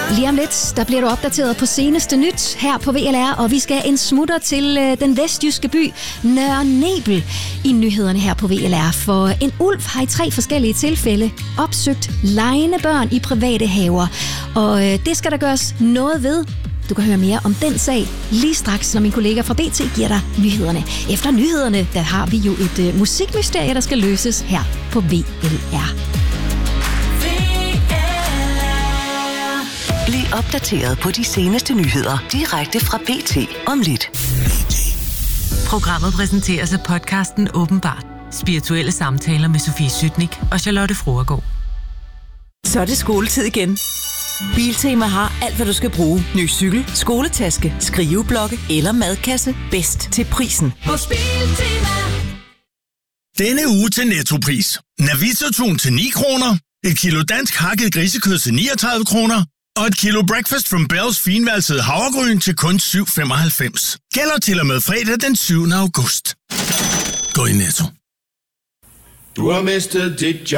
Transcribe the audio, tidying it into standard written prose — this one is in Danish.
Lige om lidt, der bliver du opdateret på seneste nyt her på VLR, og vi skal en smutter til den vestjyske by Nørre Nebel i nyhederne her på VLR. For en ulv har i 3 forskellige tilfælde opsøgt legende børn i private haver, og det skal der gøres noget ved. Du kan høre mere om den sag lige straks, når min kollega fra BT giver dig nyhederne. Efter nyhederne, der har vi jo et musikmysterie, der skal løses her på VLR. Bliv opdateret på de seneste nyheder direkte fra BT om lidt. Programmet præsenteres af podcasten Åbenbart. Spirituelle samtaler med Sofie Sytnik og Charlotte Fruergaard. Så er det skoletid igen. Biltema har alt, hvad du skal bruge. Ny cykel, skoletaske, skriveblokke eller madkasse. Bedst til prisen. Hos Biltema. Denne uge til Nettopris. Navito-tun til 9 kroner. Et kilo dansk hakket grisekød til 39 kroner. Og et kilo Breakfast from Bells finvalsede havregryn til kun 7,95. Gælder til og med fredag den 7. august. Gå i Netto. Du har mistet dit job.